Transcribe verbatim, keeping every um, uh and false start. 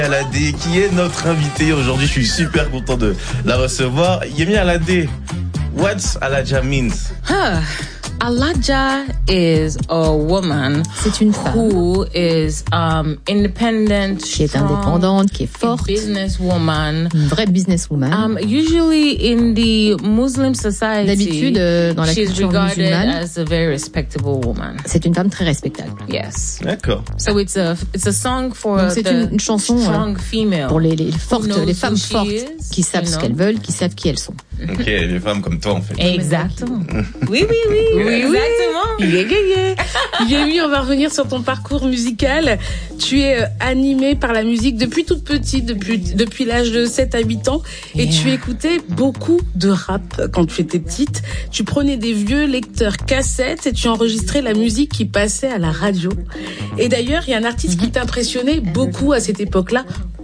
Aladé, qui est notre invitée aujourd'hui. Je suis super content de la recevoir. Yemi Alade, what's Alaja means? Huh. Alaja is a woman C'est une femme who is um, independent, qui est strong, indépendante, qui est forte, businesswoman. une vraie businesswoman. Um, usually in the Muslim society, D'habitude, euh, dans la she's culture regarded musulmane, as a very respectable woman. c'est une femme très respectable. Yes. D'accord. So it's a it's a song for Donc c'est the une, une chanson strong euh, female pour les, les fortes, knows les femmes who she fortes is, qui savent you ce know. qu'elles veulent, qui savent qui elles sont. Ok, les femmes comme toi en fait. Exactement. Oui, oui, oui. Oui, oui. Exactement. Yeah, yeah, yeah. Yemi, on va revenir sur ton parcours musical. Tu es euh, animée par la musique depuis toute petite, depuis, depuis l'âge de sept à huit ans. Et Yeah. tu écoutais beaucoup de rap quand tu étais petite. Tu prenais des vieux lecteurs cassettes et tu enregistrais la musique qui passait à la radio. Et d'ailleurs, il y a un artiste qui t'impressionnait beaucoup à cette époque-là.